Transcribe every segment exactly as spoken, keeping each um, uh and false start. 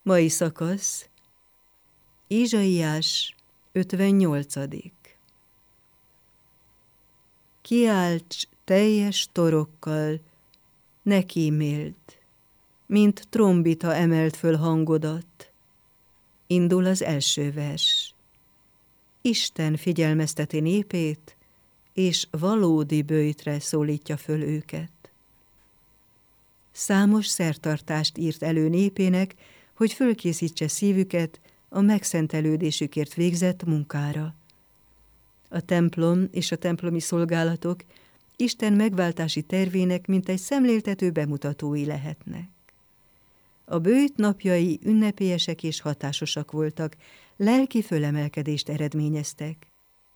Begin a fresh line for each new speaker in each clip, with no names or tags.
Mai szakasz, Ézsaiás ötvennyolcadik Kiálts teljes torokkal, ne kíméld, mint trombita emelt föl hangodat. Indul az első vers. Isten figyelmezteti népét, és valódi böjtre szólítja föl őket. Számos szertartást írt elő népének, hogy fölkészítse szívüket a megszentelődésükért végzett munkára. A templom és a templomi szolgálatok Isten megváltási tervének mintegy szemléltető bemutatói lehetnek. A böjt napjai ünnepélyesek és hatásosak voltak, lelki fölemelkedést eredményeztek.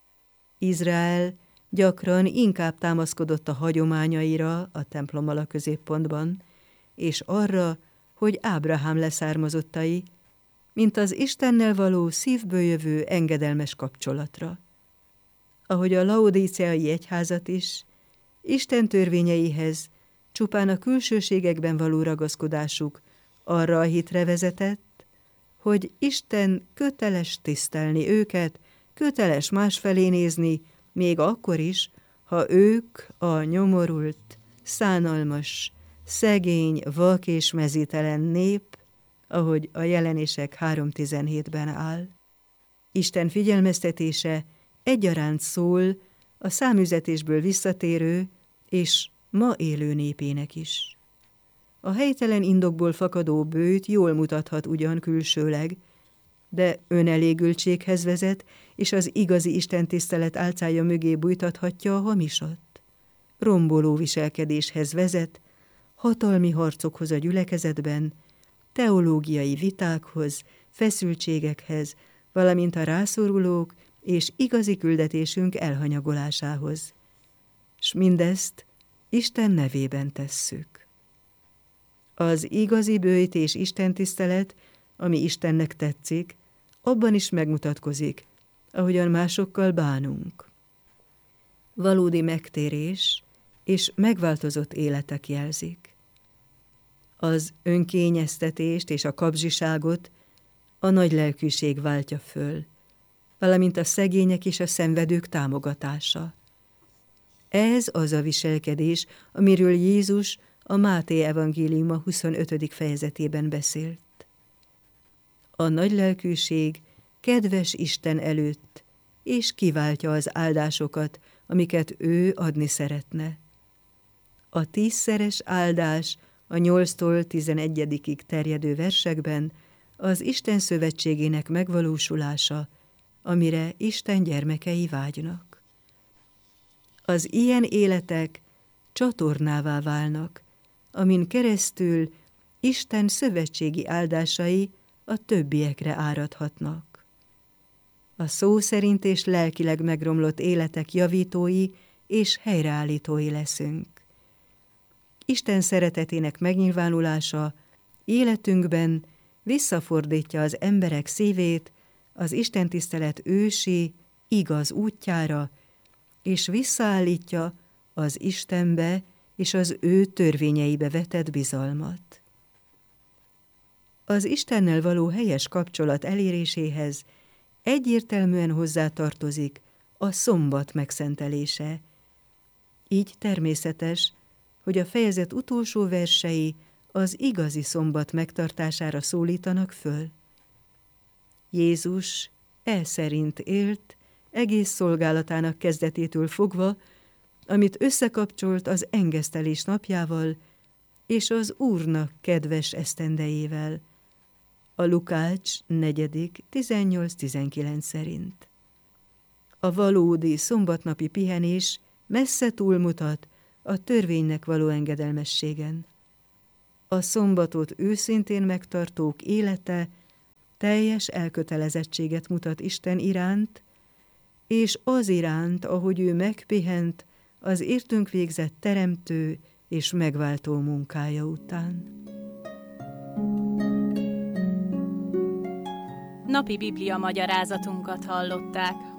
Izrael gyakran inkább támaszkodott a hagyományaira a templommal a középpontban, és arra, hogy Ábrahám leszármazottai, mint az Istennel való szívből jövő engedelmes kapcsolatra. Ahogy a laodíceai egyházat is, Isten törvényeihez csupán a külsőségekben való ragaszkodásuk arra a hitre vezetett, hogy Isten köteles tisztelni őket, köteles másfelé nézni, még akkor is, ha ők a nyomorult, szánalmas, szegény, vak és mezítelen nép, ahogy a Jelenések három tizenhétben áll. Isten figyelmeztetése egyaránt szól a számüzetésből visszatérő és ma élő népének is. A helytelen indokból fakadó böjt jól mutathat ugyan külsőleg, de önelégültséghez vezet, és az igazi istentisztelet álcája mögé bújtathatja a hamisat. Romboló viselkedéshez vezet, hatalmi harcokhoz a gyülekezetben, teológiai vitákhoz, feszültségekhez, valamint a rászorulók és igazi küldetésünk elhanyagolásához. S mindezt Isten nevében tesszük. Az igazi böjt és istentisztelet, ami Istennek tetszik, abban is megmutatkozik, ahogyan másokkal bánunk. Valódi megtérés és megváltozott életek jelzik. Az önkényeztetést és a kapzsiságot a nagy lelkűség váltja föl, valamint a szegények és a szenvedők támogatása. Ez az a viselkedés, amiről Jézus a Máté evangéliuma huszonötödik fejezetében beszélt. A nagy lelkűség kedves Isten előtt, és kiváltja az áldásokat, amiket ő adni szeretne. A tízszeres áldás a nyolctól tizenegyedikig terjedő versekben az Isten szövetségének megvalósulása, amire Isten gyermekei vágynak. Az ilyen életek csatornává válnak, amin keresztül Isten szövetségi áldásai a többiekre áradhatnak. A szó szerint és lelkileg megromlott életek javítói és helyreállítói leszünk. Isten szeretetének megnyilvánulása életünkben visszafordítja az emberek szívét az istentisztelet ősi, igaz útjára, és visszaállítja az Istenbe és az ő törvényeibe vetett bizalmat. Az Istennel való helyes kapcsolat eléréséhez egyértelműen hozzátartozik a szombat megszentelése. Így természetes, hogy a fejezet utolsó versei az igazi szombat megtartására szólítanak föl. Jézus e szerint élt egész szolgálatának kezdetétől fogva, amit összekapcsolt az engesztelés napjával és az Úrnak kedves esztendejével, a Lukács negyedik tizennyolc tizenkilenc szerint. A valódi szombatnapi pihenés messze túlmutat a törvénynek való engedelmességen. A szombatot őszintén megtartók élete teljes elkötelezettséget mutat Isten iránt, és az iránt, ahogy ő megpihent az értünk végzett teremtő és megváltó munkája után.
Napi Biblia magyarázatunkat hallották.